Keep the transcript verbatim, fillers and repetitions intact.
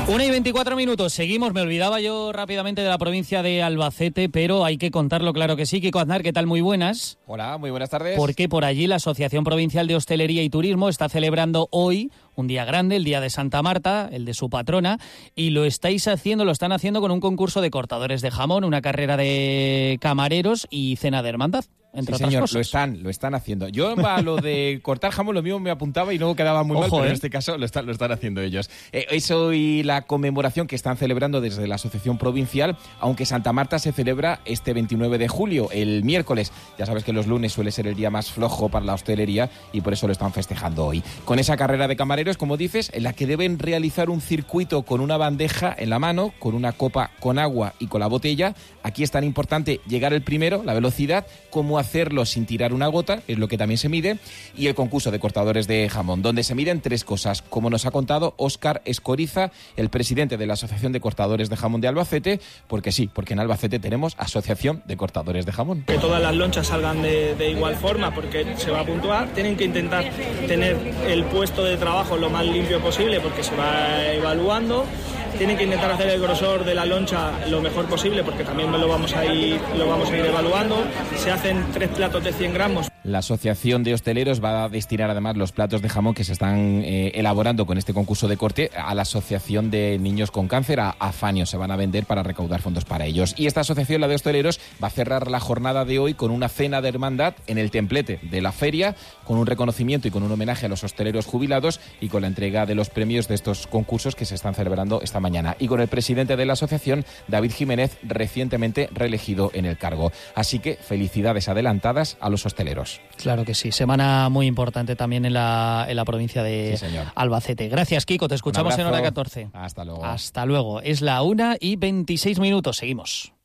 Una y veinticuatro minutos, seguimos, me olvidaba yo rápidamente de la provincia de Albacete, pero hay que contarlo, claro que sí. Kiko Aznar, ¿qué tal? Muy buenas. Hola, muy buenas tardes. Porque por allí la Asociación Provincial de Hostelería y Turismo está celebrando hoy un día grande, el Día de Santa Marta, el de su patrona, y lo estáis haciendo, lo están haciendo con un concurso de cortadores de jamón, una carrera de camareros y cena de hermandad. Entre sí, otras señor, cosas. lo están, lo están haciendo. Yo a lo de cortar jamón, lo mismo me apuntaba y luego quedaba muy Ojo, mal, pero ¿eh? en este caso lo están, lo están haciendo ellos. Eh, es hoy la conmemoración que están celebrando desde la Asociación Provincial, aunque Santa Marta se celebra este veintinueve de julio, el miércoles. Ya sabes que los lunes suele ser el día más flojo para la hostelería y por eso lo están festejando hoy. Con esa carrera de camareros, como dices, en la que deben realizar un circuito con una bandeja en la mano, con una copa con agua y con la botella. Aquí es tan importante llegar el primero, la velocidad, como hacerlo sin tirar una gota, es lo que también se mide, y el concurso de cortadores de jamón, donde se miden tres cosas, como nos ha contado Óscar Escoriza, el presidente de la Asociación de Cortadores de Jamón de Albacete, porque sí, porque en Albacete tenemos Asociación de Cortadores de Jamón. Que todas las lonchas salgan de, de igual forma, porque se va a puntuar, tienen que intentar tener el puesto de trabajo lo más limpio posible, porque se va evaluando. Tienen que intentar hacer el grosor de la loncha lo mejor posible, porque también lo vamos a ir, lo vamos a ir evaluando. Se hacen tres platos de cien gramos. La Asociación de Hosteleros va a destinar además los platos de jamón que se están eh, elaborando con este concurso de corte a la Asociación de Niños con Cáncer, a AFANIO. Se van a vender para recaudar fondos para ellos. Y esta asociación, la de hosteleros, va a cerrar la jornada de hoy con una cena de hermandad en el templete de la feria, con un reconocimiento y con un homenaje a los hosteleros jubilados y con la entrega de los premios de estos concursos que se están celebrando esta mañana. Y con el presidente de la asociación, David Jiménez, recientemente reelegido en el cargo. Así que felicidades adelantadas a los hosteleros. Claro que sí, semana muy importante también en la, en la provincia de sí, señor. Albacete. Gracias, Kiko, te escuchamos en hora catorce. Hasta luego. Hasta luego. Es la una y veintiséis minutos, seguimos.